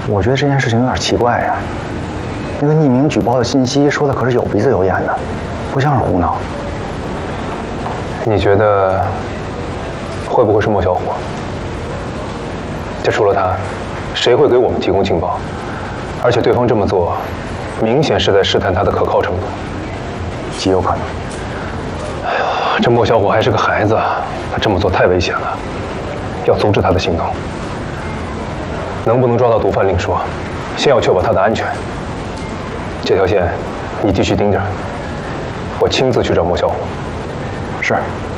我觉得这件事情有点奇怪呀。那个匿名举报的信息说的可是有鼻子有眼的，不像是胡闹。 你觉得会不会是莫小虎？这除了他，谁会给我们提供情报？而且对方这么做，明显是在试探他的可靠程度， 极有可能。 哎呦，这莫小虎还是个孩子，他这么做太危险了，要阻止他的行动。能不能抓到毒贩另说，先要确保他的安全。这条线你继续盯着，我亲自去找莫小虎。 是。